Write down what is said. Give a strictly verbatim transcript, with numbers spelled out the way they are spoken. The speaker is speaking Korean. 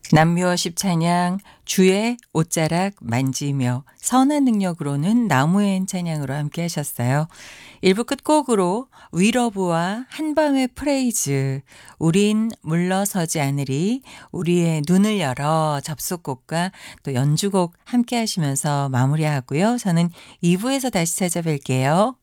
남묘십 찬양 주의 옷자락 만지며 선한 능력으로는 나무의 찬양으로 함께 하셨어요. 일 부 끝곡으로 위러브와 한밤의 프레이즈 우린 물러서지 않으리 우리의 눈을 열어 접속곡과 또 연주곡 함께 하시면서 마무리하고요. 저는 이 부에서 다시 찾아뵐게요.